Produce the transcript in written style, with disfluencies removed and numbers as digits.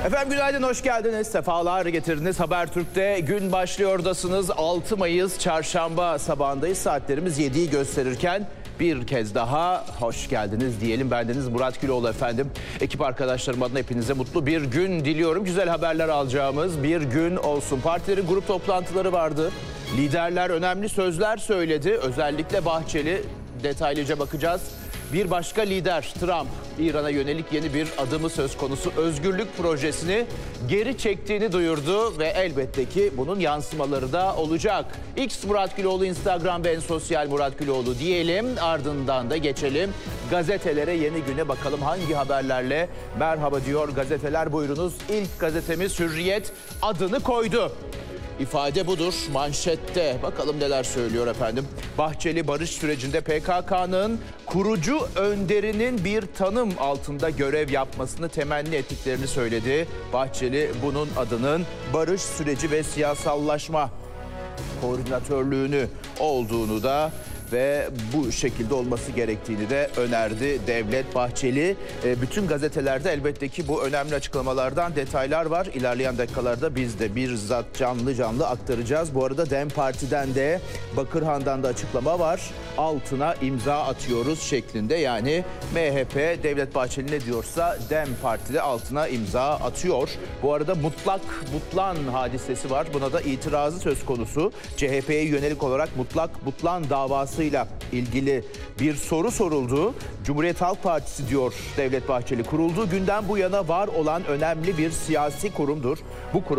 Efendim günaydın, hoş geldiniz. Sefalar getirdiniz. Habertürk'te gün başlıyordasınız. 6 Mayıs Çarşamba sabahındayız. Saatlerimiz 7'yi gösterirken bir kez daha hoş geldiniz diyelim. Bendeniz Murat Güloğlu efendim. Ekip arkadaşlarım adına hepinize mutlu bir gün diliyorum. Güzel haberler alacağımız bir gün olsun. Partilerin grup toplantıları vardı. Liderler önemli sözler söyledi. Özellikle Bahçeli, detaylıca bakacağız. Bir başka lider Trump, İran'a yönelik yeni bir adımı söz konusu özgürlük projesini geri çektiğini duyurdu ve elbette ki bunun yansımaları da olacak. X Murat Güloğlu, Instagram ve en sosyal Murat Güloğlu diyelim. Ardından da geçelim gazetelere, yeni güne bakalım hangi haberlerle merhaba diyor gazeteler. Buyurunuz, ilk gazetemiz Hürriyet adını koydu. İfade budur manşette. Bakalım neler söylüyor efendim. Bahçeli barış sürecinde PKK'nın kurucu önderinin bir tanım altında görev yapmasını temenni ettiklerini söyledi. Bahçeli bunun adının barış süreci ve siyasallaşma koordinatörlüğünü olduğunu da ve bu şekilde olması gerektiğini de önerdi Devlet Bahçeli. Bütün gazetelerde elbette ki bu önemli açıklamalardan detaylar var. İlerleyen dakikalarda biz de bizzat canlı aktaracağız. Bu arada DEM Parti'den de Bakırhan'dan da açıklama var. Altına imza atıyoruz şeklinde. Yani MHP Devlet Bahçeli ne diyorsa DEM Parti'de altına imza atıyor. Bu arada mutlak butlan hadisesi var. Buna da itirazı söz konusu. CHP'ye yönelik olarak mutlak butlan davası ile ilgili bir soru soruldu. Cumhuriyet Halk Partisi diyor Devlet Bahçeli, kurulduğu günden bu yana var olan önemli bir siyasi kurumdur. Bu kurum